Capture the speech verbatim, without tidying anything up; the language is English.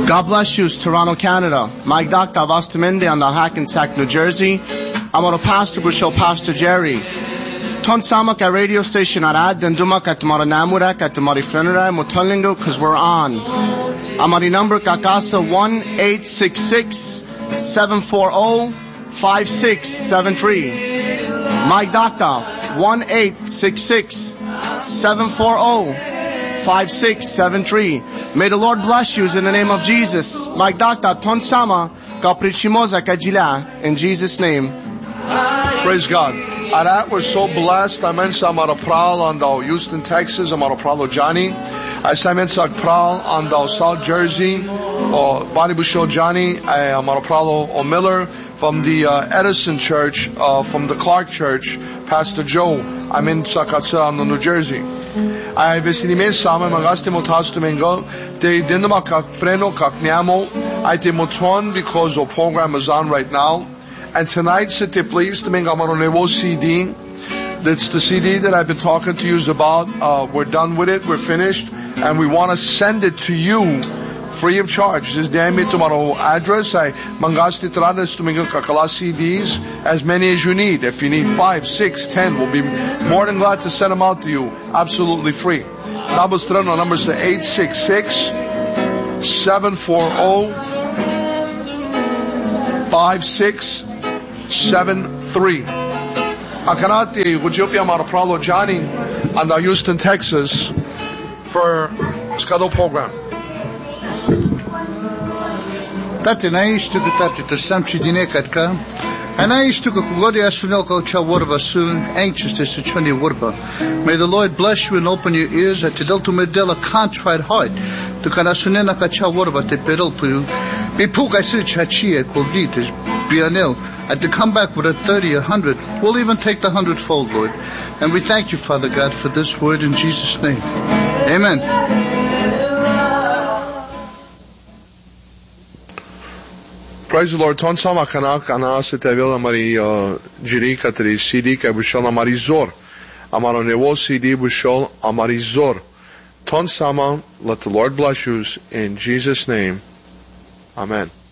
God bless you, Toronto, Canada. Mike Doctor Vastamende on the Hackensack, New Jersey. I'm our pastor, Bushel Pastor Jerry. Ton samak a radio station arad and dumak at tomorrow namurak at tomorrow frenera mutallingo cause we're on. Amari number kakasa one eight six six seven four zero five six seven three. Mike Doctor one eight six six seven four zero five six seven three. May the Lord bless you in the name of Jesus. Mike Doctor ton sama kaprichimoza kajila in Jesus' name. Praise God. Arat, we're so blessed. I mentioned I'm proud on the Houston, Texas. I'm proud Johnny. I mentioned proud on the South Jersey. Oh, Bani Busho Johnny. I'm proud of Miller from the uh, Edison Church, uh, from the Clark Church. Pastor Joe. I'm in Sakatsa on New Jersey. I vesini me sama magaste motastu mengo. They didn't make freno kakniamo. I did moton because the program is on right now. And tonight, sit there, please, to make our C D. That's the C D that I've been talking to you about. Uh, we're done with it. We're finished. And we want to send it to you free of charge. This is the tomorrow address. I mangasti tradas to make kakala C Ds, as many as you need. If you need five, six, ten, we'll be more than glad to send them out to you. Absolutely free. Numbers numbers eight six six seven four zero five six seven three. Akanati, would you be a Pralo Johnny and the Houston, Texas for schedule program? Tati na isto que tati to samchi dine katka. And I used to go to Asunelko Chawarba soon, anxious to Suchuni Wurba. May the Lord bless you and open your ears at the Delta Medela contrite heart. To Kanasunena Kachawarba te Perelpu. Be Puka Sich Hachia, Kovlitis, Bianel. And to come back with a thirty, a hundred, we'll even take the hundredfold, Lord. And we thank you, Father God, for this word in Jesus' name. Amen. Praise the Lord. Ton sama kana kana se te vela mari jiri katri C D ka bushol amari zor. Amaro nevo C D bushol amari zor. Ton sama, let the Lord bless you in Jesus' name. Amen.